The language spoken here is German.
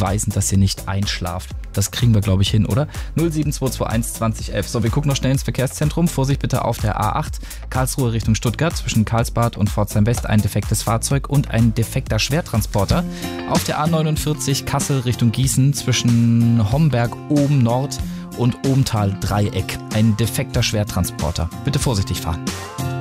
beweisen, dass ihr nicht einschlaft. Das kriegen wir, glaube ich, hin, oder? 07221 2011. So, wir gucken noch schnell ins Verkehrszentrum. Vorsicht bitte auf der A8. Karlsruhe Richtung Stuttgart. Zwischen Karlsbad und Pforzheim West ein defektes Fahrzeug und ein defekter Schwertransporter. Auf der A49 Kassel Richtung Gießen. Zwischen Homberg oben Nord und Ohmtal Dreieck. Ein defekter Schwertransporter. Bitte vorsichtig fahren.